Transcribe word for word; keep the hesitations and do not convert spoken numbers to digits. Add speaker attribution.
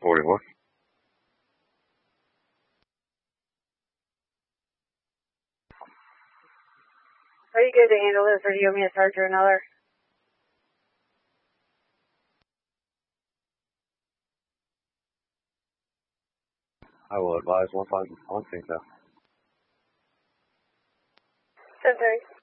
Speaker 1: forty-one.
Speaker 2: Are you good to handle this, or do you want me to charge you another?
Speaker 1: I will advise once I, once I think so.
Speaker 2: ten thirty.